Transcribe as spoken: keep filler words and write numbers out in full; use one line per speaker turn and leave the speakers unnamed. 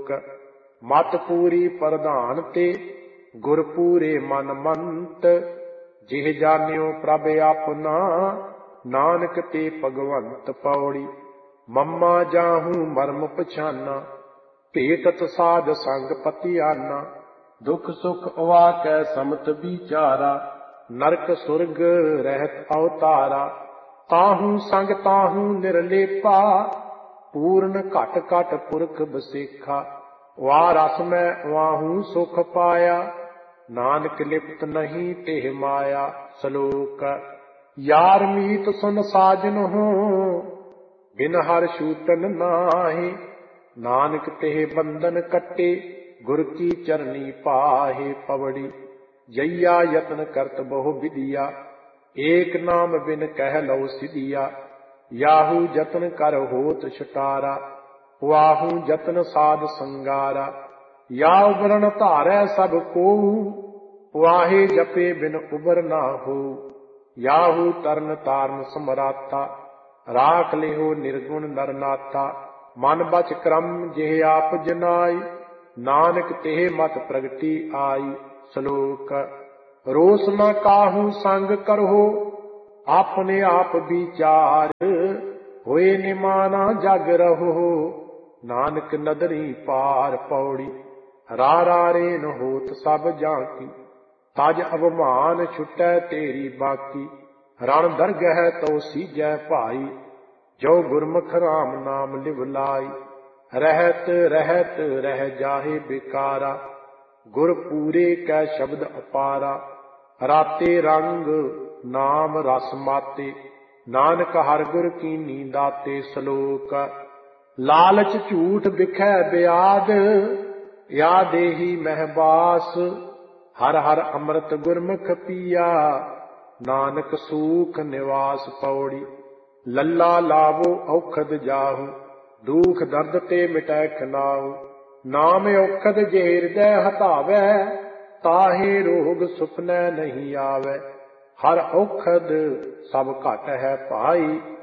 ਸਲੋਕ। ਮਤ ਪੂਰੀ ਪ੍ਰਧਾਨ ਤੇ ਗੁਰ ਪੂਰੇ ਮਨ ਮੰਤ। ਜਿਹ ਜਾਣਿਓ ਪ੍ਰਭ ਆਪਣਾ ਨਾਨਕ ਤੇ ਭਗਵੰਤ ਪੌੜੀ। ਮਮਾ ਜਾਹੂ ਮਰਮ ਪਛਾਨਾ ਭੇਟਤ ਸਾਧ ਸੰਗ ਪਤਿਆਨਾ। ਦੁਖ ਸੁਖ ਅਵਾਕੈ ਸਮਤ ਵਿਚਾਰਾ ਨਰਕ ਸੁਰਗ ਰਹਿਤ ਅਵਤਾਰਾ। ਤਾਹੂ ਸੰਗ ਤਾਹੂ ਨਿਰਲੇਪਾ ਪੂਰਨ ਘਟ ਘਟ ਪੁਰਖ ਬਸੇਖਾ। ਵਾ ਰਸ ਮੈਂ ਵਾਹੂ ਸੁਖ ਪਾਇਆ ਨਾਨਕ ਲਿਪਤ ਨਹੀਂ ਤੇਹ ਮਾਇਆ। ਸਲੋਕ। ਯਾਰ ਮੀਤ ਸੁਨ ਸਾਜਨ ਹੋ ਬਿਨ ਹਰ ਛੂਟਨ ਨਾਹੀ। ਨਾਨਕ ਤੇਹ ਬੰਧਨ ਕੱਟੇ ਗੁਰ ਕੀ ਚਰਨੀ ਪਾਹੇ। ਪਵੜੀ। ਜਈਆ ਯਤਨ ਕਰਤ ਬਹੁ ਵਿਦਿਆ ਏਕ ਨਾਮ ਬਿਨ ਕਹਿ ਲਉ ਸਿਧਿਆ। ਯਾਹੂ ਜਤਨ ਕਰ ਹੋਤ ਛੁਟਾਰਾ ਵਾਹੂ ਜਤਨ ਸਾਧ ਸੰਗਾਰਾ। ਯਾਹੁ ਬਰਨ ਧਾਰੈ ਸਭ ਕੋਊ ਵਾਹੇ ਜਪੇ ਬਿਨ ਉਬਰ ਨਾ ਹੋਊ। ਯਾਹੂ ਤਰਨ ਤਾਰਨ ਸਮਰਾਤਾ ਰਾਖ ਲਿਓ ਨਿਰਗੁਣ ਨਰ ਨਾਥਾ। ਮਨ ਬਚ ਕਰਮ ਜਿਹ ਆਪ ਜਨਾਈ ਨਾਨਕ ਤੇਹ ਮਤ ਪ੍ਰਗਟੀ ਆਈ। ਸਲੋਕ। ਰੋਸ ਨ ਕਾਹੂ ਸੰਗ ਕਰਹੁ ਆਪਣੇ ਆਪ ਵਿਚਾਰ ਹੋਏ ਨਿਮਾਨਾ ਜਗ ਰਹੋ ਨਾਨਕ ਨਦਰੀ ਪਾਰ। ਪੌੜੀ। ਰਾ ਰਾ ਰੇਨ ਹੋਤ ਸਭ ਜਾਂਕੀ ਤਜ ਅਭਮਾਨ ਛੁਟੈ ਤੇਰੀ ਬਾਕੀ। ਰਣ ਦਰਗਹਿ ਤਉ ਸੀਜੈ ਭਾਈ ਜੋ ਗੁਰਮੁਖ ਰਾਮ ਨਾਮ ਲਿਵ ਲਾਈ। ਰਹਿਤ ਰਹਿਤ ਰਹਿ ਜਾਹੇ ਬਿਕਾਰਾ ਗੁਰ ਪੂਰੇ ਕੈ ਸ਼ਬਦ ਅਪਾਰਾ। ਰਾਤੇ ਰੰਗ ਨਾਮ ਰਸ ਮਾਤੇ ਨਾਨਕ ਹਰਿ ਗੁਰ ਕੀਨੀ ਦਾਤੇ। ਸਲੋਕ। ਲਾਲਚ ਝੂਠ ਬਿਖੈ ਬਿਆਦ ਯਾ ਦੇਹੀ ਮਹਿਬਾਸ। ਹਰ ਹਰ ਅੰਮ੍ਰਿਤ ਗੁਰਮੁਖ ਪੀਆ ਨਾਨਕ ਸੂਖ ਨਿਵਾਸ। ਪੌੜੀ। ਲੱਲਾ ਲਾਵੋ ਔਖਦ ਜਾਹੂ ਦੁਖ ਦਰਦ ਤੇ ਮਿਟੈ ਖਨਾਉ। ਨਾਮ ਔਖਦ ਜੇ ਹਿਰਦੈ ਹਟਾਵੈ ਤਾਹੇ ਰੋਗ ਸੁਪਨੈ ਨਹੀਂ ਆਵੈ। ਹਰ ਔਖਦ ਸਭ ਘਟ ਹੈ ਭਾਈ